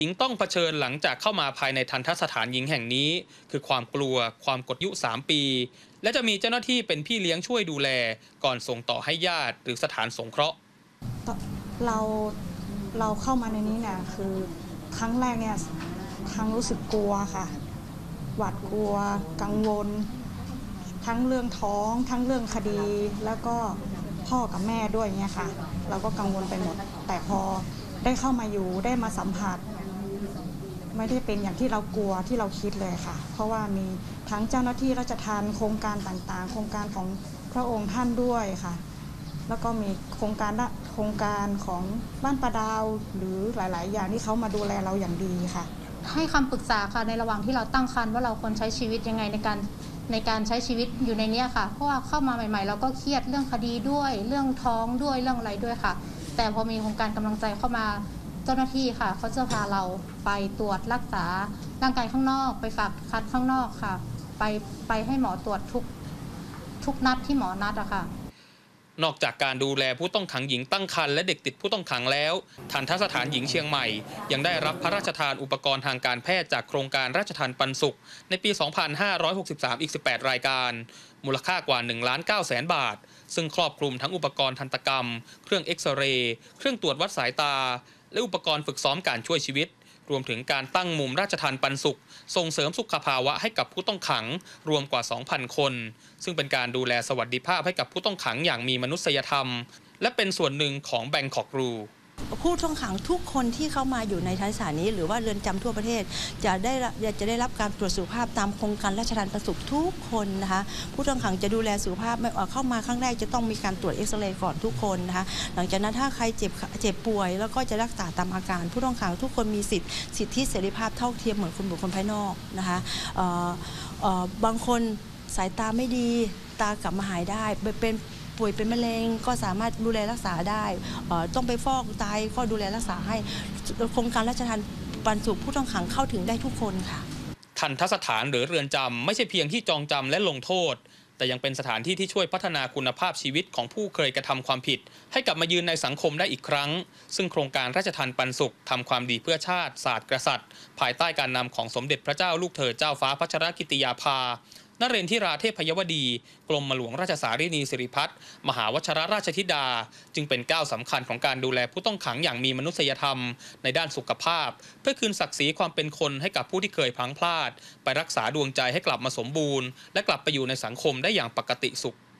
หญิงต้องเผชิญหลังจากเข้ามาภายในทัณฑสถานหญิงแห่งนี้คือความกลัวความกดยุ3 ปีและจะมีเจ้าหน้าที่เป็นพี่เลี้ยงช่วยดูแลก่อนส่งต่อให้ญาติหรือสถานสงเคราะห์เราเราเข้ามาในนี้เนี่ยคือครั้งแรกเนี่ยทั้งรู้สึกกลัวค่ะหวาดกลัวกังวลทั้งเรื่องท้องทั้งเรื่องคดีแล้วก็พ่อกับแม่ด้วยเนี่ยค่ะเราก็กังวลไปหมดแต่พอได้เข้ามาอยู่ได้มาสัมผัสไม่ได้เป็นอย่างที่เรากลัวที่เราคิดเลยค่ะเพราะว่ามีทั้งเจ้าหน้าที่ราชทัณฑ์โครงการต่างๆโครงการของพระองค์ท่านด้วยค่ะแล้วก็มีโครงการของบ้านประดาวหรือหลายๆอย่างที่เขามาดูแลเราอย่างดีค่ะให้คำปรึกษาค่ะในระหว่างที่เราตั้งครรภ์ว่าเราควรใช้ชีวิตยังไงในการใช้ชีวิตอยู่ในนี้ค่ะเพราะว่าเข้ามาใหม่ๆเราก็เครียดเรื่องคดีด้วยเรื่องท้องด้วยเรื่องอะไรด้วยค่ะแต่พอมีโครงการกำลังใจเข้ามาเจ้าหน้าที่ค่ะเขาจะพาเราไปตรวจรักษาร่างกายข้างนอกไปฝากคัดข้างนอกค่ะไปให้หมอตรวจทุกนัดที่หมอนัดอะค่ะนอกจากการดูแลผู้ต้องขังหญิงตั้งครรภ์และเด็กติดผู้ต้องขังแล้วทัณฑสถานหญิงเชียงใหม่ยังได้รับพระราชทานอุปกรณ์ทางการแพทย์จากโครงการราชทัณฑ์ปันสุขในปี 2563 อีก 18 รายการมูลค่ากว่า 1,900,000 บาทซึ่งครอบคลุมทั้งอุปกรณ์ทันตกรรมเครื่องเอ็กซเรย์เครื่องตรวจวัดสายตาและอุปกรณ์ฝึกซ้อมการช่วยชีวิตรวมถึงการตั้งมุมราชทัณฑ์ปันสุขส่งเสริมสุขภาวะให้กับผู้ต้องขังรวมกว่า 2,000 คนซึ่งเป็นการดูแลสวัสดิภาพให้กับผู้ต้องขังอย่างมีมนุษยธรรมและเป็นส่วนหนึ่งของ Bangkok Rule ผู้ต้องขังทุกคนที่เข้ามาอยู่ในทัณฑสถานนี้หรือว่าเรือนจำทั่วประเทศจะได้รับการตรวจสุขภาพตามโครงการราชทัณฑ์ประสุขทุกคนนะคะผู้ต้องขังจะดูแลสุขภาพเข้ามาครั้งแรกจะต้องมีการตรวจเอ็กซเรย์ก่อนทุกคนนะคะหลังจากนั้นถ้าใครเจ็บป่วยแล้วก็จะรักษาตามอาการผู้ต้องขังทุกคนมีสิทธิเสรีภาพเท่าเทียมเหมือนคนบุคคลภายนอกนะคะบางคนสายตาไม่ดีตากลับมาหายได้ป่วยเป็นมะเร็งก็สามารถดูแลรักษาได้ต้องไปฟอกไตก็ดูแลรักษาให้โครงการราชทัณฑ์ปันสุขผู้ต้องขังเข้าถึงได้ทุกคนค่ะทัณฑสถานหรือเรือนจำไม่ใช่เพียงที่จองจำและลงโทษแต่ยังเป็นสถานที่ที่ช่วยพัฒนาคุณภาพชีวิตของผู้เคยกระทำความผิดให้กลับมายืนในสังคมได้อีกครั้งซึ่งโครงการราชทัณฑ์ปันสุขทำความดีเพื่อชาติศาสตร์กษัตริย์ภายใต้การนำของสมเด็จพระเจ้าลูกเธอเจ้าฟ้าพัชรกิติยาภานเรนทิราเทพยวดีกรมหลวงราชสารีนีสิริพัฒน์มหาวชิรราชธิดาจึงเป็นก้าวสำคัญของการดูแลผู้ต้องขังอย่างมีมนุษยธรรมในด้านสุขภาพเพื่อคืนศักดิ์ศรีความเป็นคนให้กับผู้ที่เคยพลั้งพลาดไปรักษาดวงใจให้กลับมาสมบูรณ์และกลับไปอยู่ในสังคมได้อย่างปกติสุข